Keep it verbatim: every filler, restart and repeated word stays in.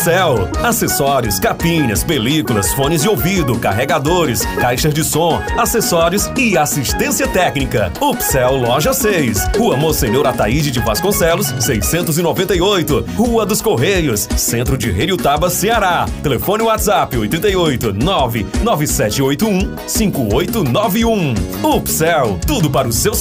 Upsell, acessórios, capinhas, películas, fones de ouvido, carregadores, caixas de som, acessórios e assistência técnica. Upsell Loja seis, Rua Monsenhor Ataíde de Vasconcelos, seiscentos e noventa e oito, Rua dos Correios, Centro de Heriotaba, Ceará. Telefone WhatsApp oito oito nove nove sete oito um cinco oito nove um. Upsell, tudo para o seu